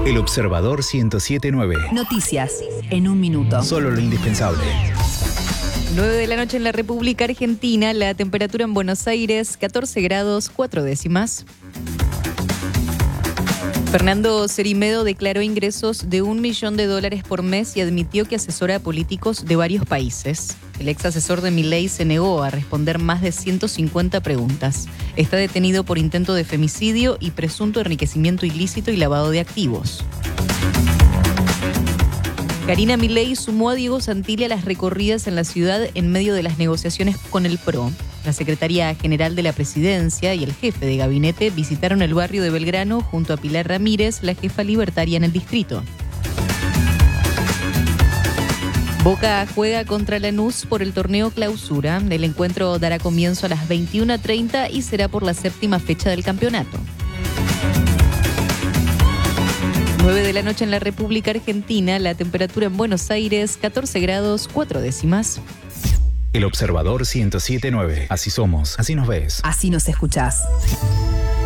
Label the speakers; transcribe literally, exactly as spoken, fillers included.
Speaker 1: El Observador ciento siete punto nueve.
Speaker 2: Noticias en un minuto.
Speaker 1: Solo lo indispensable.
Speaker 3: nueve de la noche en la República Argentina, la temperatura en Buenos Aires, catorce grados, cuatro décimas. Fernando Cerimedo declaró ingresos de un millón de dólares por mes y admitió que asesora a políticos de varios países. El ex asesor de Milei se negó a responder más de ciento cincuenta preguntas. Está detenido por intento de femicidio y presunto enriquecimiento ilícito y lavado de activos. Karina Milei sumó a Diego Santilli a las recorridas en la ciudad en medio de las negociaciones con el P R O. La secretaria general de la presidencia y el jefe de gabinete visitaron el barrio de Belgrano junto a Pilar Ramírez, la jefa libertaria en el distrito. Boca juega contra Lanús por el torneo Clausura. El encuentro dará comienzo a las veintiuna treinta y será por la séptima fecha del campeonato. nueve de la noche en la República Argentina, la temperatura en Buenos Aires, catorce grados, cuatro décimas.
Speaker 1: El Observador ciento siete punto nueve. Así somos, así nos ves.
Speaker 2: Así nos escuchás.